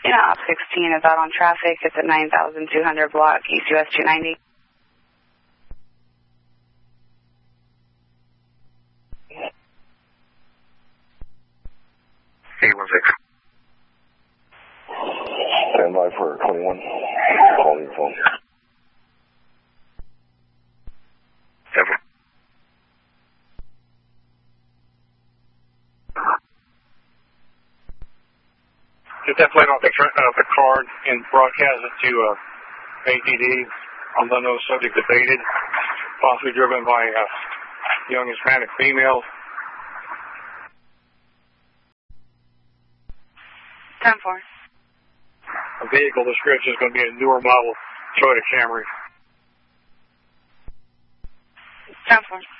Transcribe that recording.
Unit Op 16 is out on traffic. It's at 9200 block, East US 290. Stand by for 21. Calling your phone. Ever. Get that plate off the card and broadcast it to ATD. Unknown subject debated, possibly driven by young Hispanic females. 10-4. A vehicle description is going to be a newer model Toyota Camry. 10-4.